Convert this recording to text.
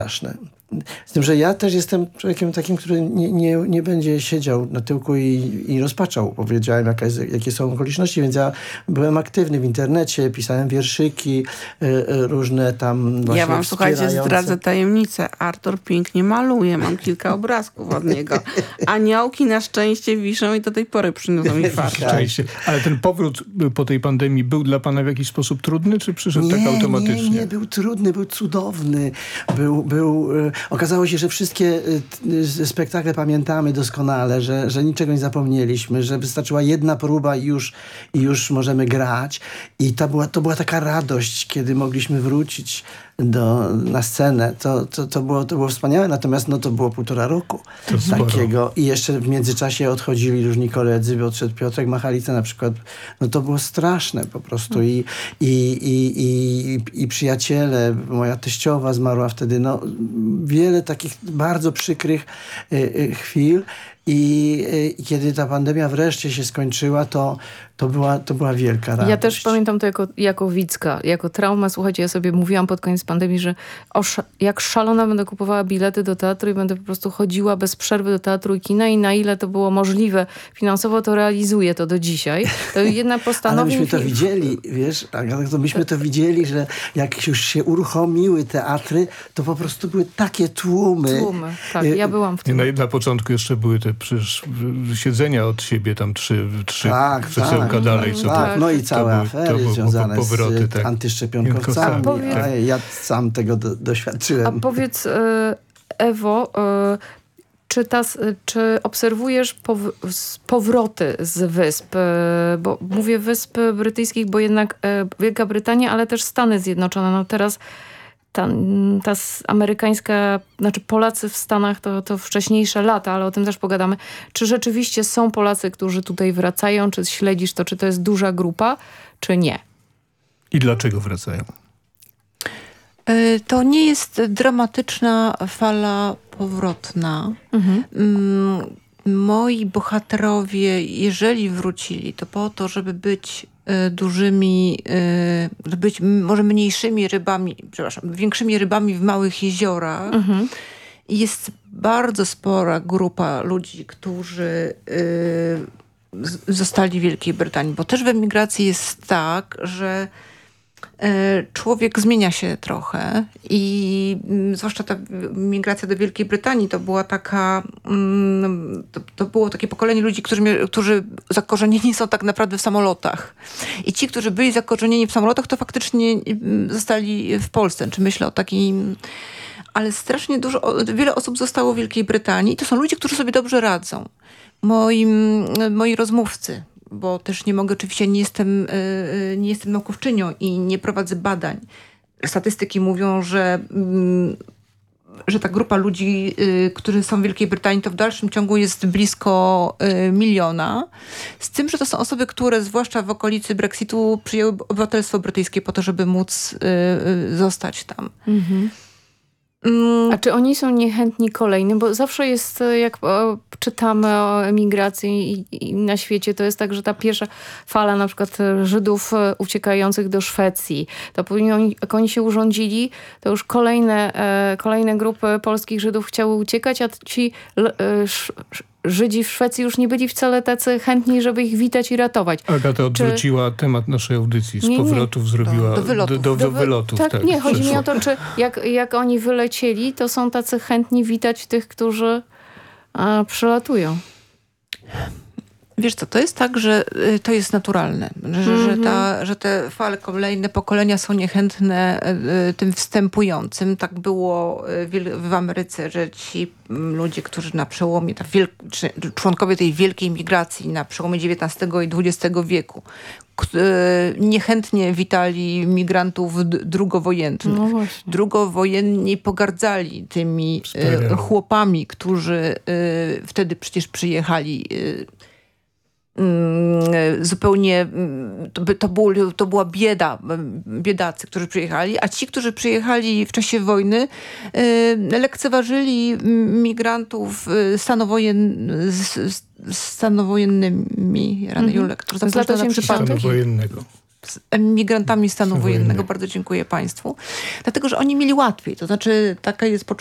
straszne. Z tym, że ja też jestem człowiekiem takim, który nie będzie siedział na tyłku i rozpaczał. Powiedziałem, jakie są okoliczności, więc ja byłem aktywny w internecie, pisałem wierszyki, różne tam właśnie ja wam, słuchajcie, zdradzę tajemnicę. Artur pięknie maluje, mam kilka obrazków od niego. Aniołki na szczęście wiszą i do tej pory przyniosą mi farsz. Szczęście. Ale ten powrót po tej pandemii był dla pana w jakiś sposób trudny, czy przyszedł tak automatycznie? Nie, był trudny, był cudowny. Okazało się, że wszystkie spektakle pamiętamy doskonale, że niczego nie zapomnieliśmy, że wystarczyła jedna próba i już możemy grać. I to była taka radość, kiedy mogliśmy wrócić na scenę. To było wspaniałe, natomiast to było 1,5 roku takiego. I jeszcze w międzyczasie odchodzili różni koledzy, odszedł Piotrek Machalica na przykład. To było straszne po prostu. I przyjaciele, moja teściowa zmarła wtedy. Wiele takich bardzo przykrych chwil. I kiedy ta pandemia wreszcie się skończyła, to była wielka radość. Ja też pamiętam to jako widzka, jako traumę. Słuchajcie, ja sobie mówiłam pod koniec pandemii, że jak szalona będę kupowała bilety do teatru i będę po prostu chodziła bez przerwy do teatru i kina i na ile to było możliwe finansowo, to realizuję to do dzisiaj. To jedna postanowień... Ale myśmy to widzieli, wiesz, to myśmy to widzieli, że jak już się uruchomiły teatry, to po prostu były takie tłumy. Tak, ja byłam w tym. Na początku jeszcze były te przecież siedzenia od siebie, tam trzy krzesełka dalej. No i całe afery związane powroty, z antyszczepionkowcami. Ja sam tego doświadczyłem. A powiedz, Ewo, czy obserwujesz powroty z wysp? Bo mówię wysp brytyjskich, bo jednak Wielka Brytania, ale też Stany Zjednoczone. Teraz ta amerykańska, znaczy Polacy w Stanach to wcześniejsze lata, ale o tym też pogadamy. Czy rzeczywiście są Polacy, którzy tutaj wracają? Czy śledzisz to? Czy to jest duża grupa, czy nie? I dlaczego wracają? To nie jest dramatyczna fala powrotna. Moi bohaterowie, jeżeli wrócili, to po to, żeby być dużymi, być może mniejszymi rybami, większymi rybami w małych jeziorach. Jest bardzo spora grupa ludzi, którzy zostali w Wielkiej Brytanii, bo też w emigracji jest tak, że człowiek zmienia się trochę i zwłaszcza ta migracja do Wielkiej Brytanii to była taka, to było takie pokolenie ludzi, którzy zakorzenieni są tak naprawdę w samolotach. I ci, którzy byli zakorzenieni w samolotach, to faktycznie zostali w Polsce. Czy myślę o takim... Ale strasznie wiele osób zostało w Wielkiej Brytanii i to są ludzie, którzy sobie dobrze radzą. Moi rozmówcy, bo też nie mogę, oczywiście nie jestem naukowczynią i nie prowadzę badań. Statystyki mówią, że ta grupa ludzi, którzy są w Wielkiej Brytanii, to w dalszym ciągu jest blisko 1 miliona. Z tym, że to są osoby, które zwłaszcza w okolicy Brexitu przyjęły obywatelstwo brytyjskie po to, żeby móc zostać tam. A czy oni są niechętni kolejnym? Bo zawsze jest, jak czytamy o emigracji i na świecie, to jest tak, że ta pierwsza fala na przykład Żydów uciekających do Szwecji, to jak oni się urządzili, to już kolejne grupy polskich Żydów chciały uciekać, a ci Żydzi w Szwecji już nie byli wcale tacy chętni, żeby ich witać i ratować. Agata odwróciła temat naszej audycji. Z powrotów zrobiła do wylotów. Tak, nie, chodzi mi o to, czy jak oni wylecieli, to są tacy chętni witać tych, którzy przylatują. Wiesz co, to jest tak, że to jest naturalne, że te fale, kolejne pokolenia są niechętne tym wstępującym. Tak było w Ameryce, że ci ludzie, którzy na przełomie, członkowie tej wielkiej migracji na przełomie XIX i XX wieku, niechętnie witali migrantów drugowojennych. No właśnie. Drugowojenni pogardzali tymi chłopami, którzy wtedy przecież przyjechali zupełnie, to była biedacy, którzy przyjechali, a ci, którzy przyjechali w czasie wojny, lekceważyli migrantów stanowojennymi. Julek, z lat 80. Stanu wojennego. z emigrantami stanu wojennego. Bardzo dziękuję państwu. Dlatego, że oni mieli łatwiej. To znaczy, takie jest